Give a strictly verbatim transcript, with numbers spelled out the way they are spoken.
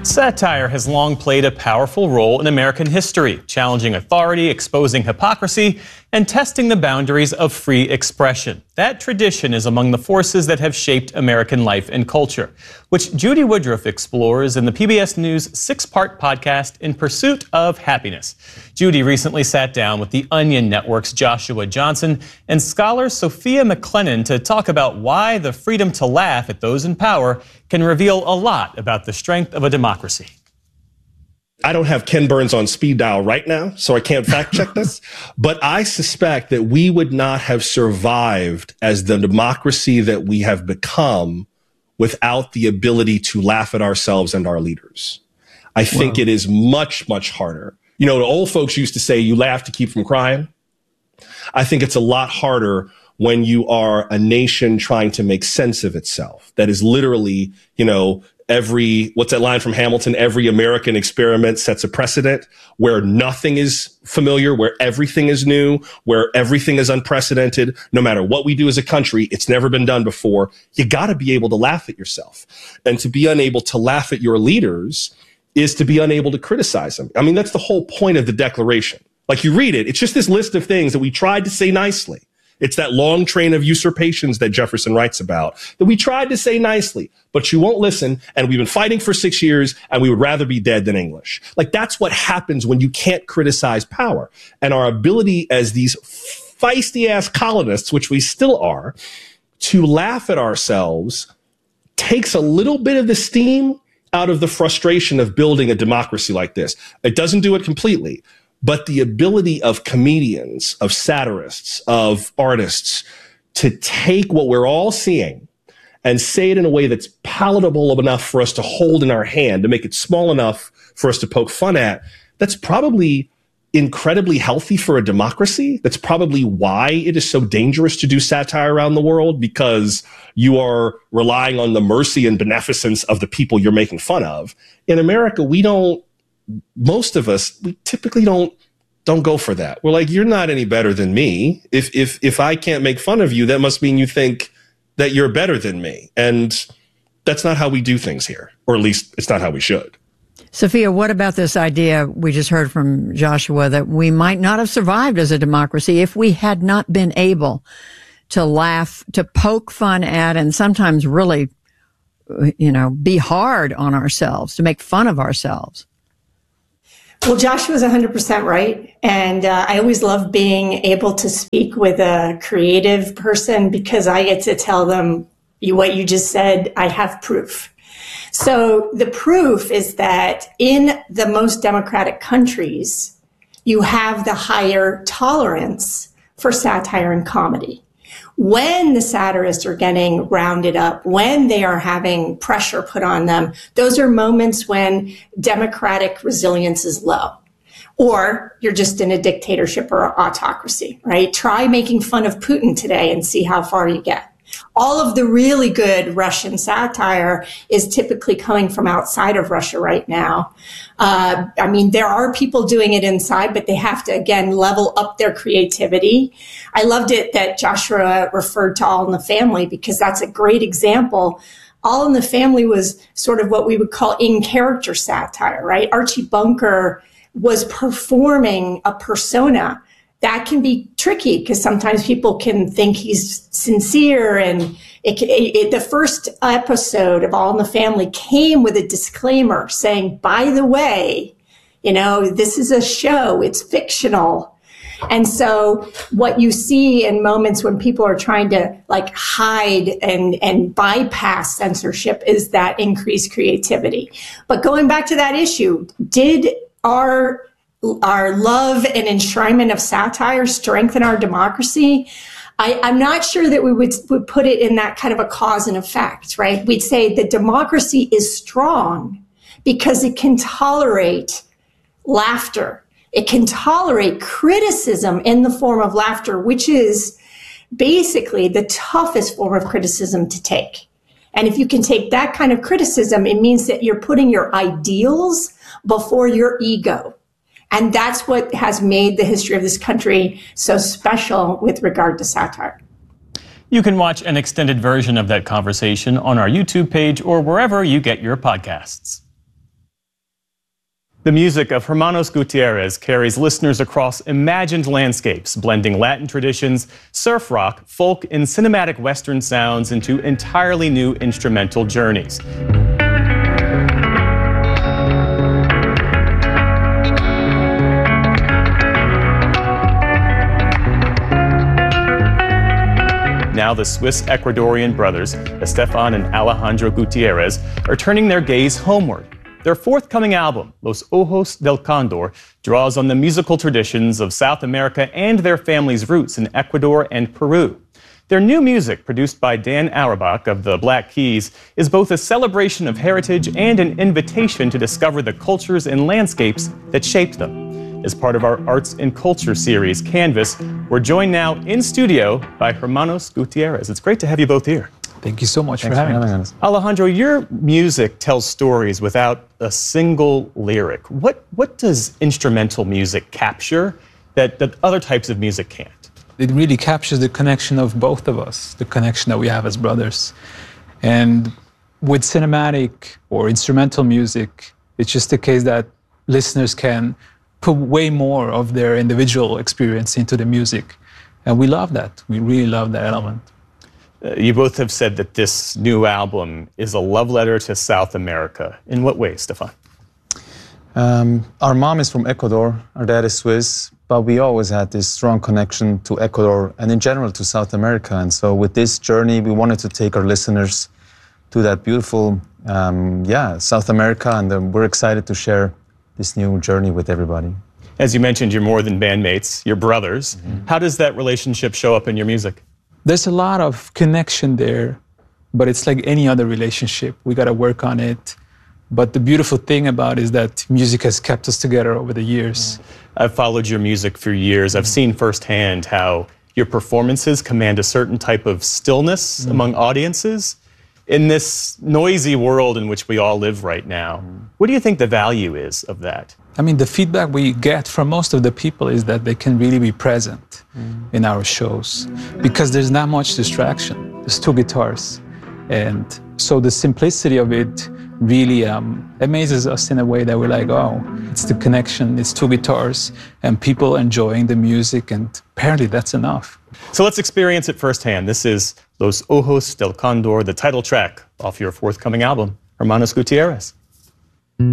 Satire has long played a powerful role in American history, challenging authority, exposing hypocrisy, and testing the boundaries of free expression. That tradition is among the forces that have shaped American life and culture, which Judy Woodruff explores in the P B S News six-part podcast, In Pursuit of Happiness. Judy recently sat down with the Onion Network's Joshua Johnson and scholar Sophia McLennan to talk about why the freedom to laugh at those in power can reveal a lot about the strength of a democracy. I don't have Ken Burns on speed dial right now, so I can't fact check this, but I suspect that we would not have survived as the democracy that we have become without the ability to laugh at ourselves and our leaders. I think wow. It is much, much harder. You know, the old folks used to say you laugh to keep from crying. I think it's a lot harder when you are a nation trying to make sense of itself. That is literally, you know, every, what's that line from Hamilton? Every American experiment sets a precedent where nothing is familiar, where everything is new, where everything is unprecedented. No matter what we do as a country, it's never been done before. You got to be able to laugh at yourself. And to be unable to laugh at your leaders is to be unable to criticize them. I mean, that's the whole point of the Declaration. Like, you read it, it's just this list of things that we tried to say nicely. It's that long train of usurpations that Jefferson writes about, that we tried to say nicely, but you won't listen, and we've been fighting for six years, and we would rather be dead than English. Like, that's what happens when you can't criticize power. And our ability as these feisty-ass colonists, which we still are, to laugh at ourselves takes a little bit of the steam out of the frustration of building a democracy like this. It doesn't do it completely. But the ability of comedians, of satirists, of artists to take what we're all seeing and say it in a way that's palatable enough for us to hold in our hand, to make it small enough for us to poke fun at, that's probably incredibly healthy for a democracy. That's probably why it is so dangerous to do satire around the world, because you are relying on the mercy and beneficence of the people you're making fun of. In America, we don't, most of us, we typically don't don't go for that. We're like, you're not any better than me. If if if I can't make fun of you, that must mean you think that you're better than me. And that's not how we do things here, or at least it's not how we should. Sophia, what about this idea we just heard from Joshua that we might not have survived as a democracy if we had not been able to laugh, to poke fun at, and sometimes really, you know, be hard on ourselves, to make fun of ourselves? Well, Joshua's one hundred percent right. And uh, I always love being able to speak with a creative person, because I get to tell them, you, what you just said, I have proof. So the proof is that in the most democratic countries, you have the higher tolerance for satire and comedy. When the satirists are getting rounded up, when they are having pressure put on them, those are moments when democratic resilience is low. Or you're just in a dictatorship or autocracy, right? Try making fun of Putin today and see how far you get. All of the really good Russian satire is typically coming from outside of Russia right now. Uh, I mean, there are people doing it inside, but they have to, again, level up their creativity. I loved it that Joshua referred to All in the Family, because that's a great example. All in the Family was sort of what we would call in-character satire, right? Archie Bunker was performing a persona. That can be tricky because sometimes people can think he's sincere, and it, it, it, the first episode of All in the Family came with a disclaimer saying, by the way, you know, this is a show, it's fictional. And so what you see in moments when people are trying to like hide and, and bypass censorship is that increased creativity. But going back to that issue, did our our love and enshrinement of satire strengthen our democracy? I, I'm not sure that we would, would put it in that kind of a cause and effect, right? We'd say the democracy is strong because it can tolerate laughter. It can tolerate criticism in the form of laughter, which is basically the toughest form of criticism to take. And if you can take that kind of criticism, it means that you're putting your ideals before your ego. And that's what has made the history of this country so special with regard to satire. You can watch an extended version of that conversation on our YouTube page or wherever you get your podcasts. The music of Hermanos Gutierrez carries listeners across imagined landscapes, blending Latin traditions, surf rock, folk, and cinematic Western sounds into entirely new instrumental journeys. Now the Swiss-Ecuadorian brothers, Estefan and Alejandro Gutierrez, are turning their gaze homeward. Their forthcoming album, Los Ojos del Condor, draws on the musical traditions of South America and their family's roots in Ecuador and Peru. Their new music, produced by Dan Auerbach of the Black Keys, is both a celebration of heritage and an invitation to discover the cultures and landscapes that shaped them. As part of our Arts and Culture series, Canvas, we're joined now in studio by Hermanos Gutierrez. It's great to have you both here. Thank you so much Thanks for having, for having us. us. Alejandro, your music tells stories without a single lyric. What, what does instrumental music capture that, that other types of music can't? It really captures the connection of both of us, the connection that we have as brothers. And with cinematic or instrumental music, it's just a case that listeners can put way more of their individual experience into the music. And we love that. We really love that element. Uh, you both have said that this new album is a love letter to South America. In what way, Stefan? Um, our mom is from Ecuador, our dad is Swiss, but we always had this strong connection to Ecuador and in general to South America. And so with this journey, we wanted to take our listeners to that beautiful, um, yeah, South America, and um, we're excited to share this new journey with everybody. As you mentioned, you're more than bandmates, you're brothers. Mm-hmm. How does that relationship show up in your music? There's a lot of connection there, but it's like any other relationship. We got to work on it. But the beautiful thing about it is that music has kept us together over the years. I've followed your music for years. I've seen firsthand how your performances command a certain type of stillness mm. among audiences. In this noisy world in which we all live right now, what do you think the value is of that? I mean, the feedback we get from most of the people is that they can really be present mm. in our shows because there's not much distraction. There's two guitars. And so the simplicity of it really um, amazes us in a way that we're like, oh, it's the connection, it's two guitars, and people enjoying the music, and apparently that's enough. So let's experience it firsthand. This is Los Ojos del Condor, the title track off your forthcoming album, Hermanos Gutierrez.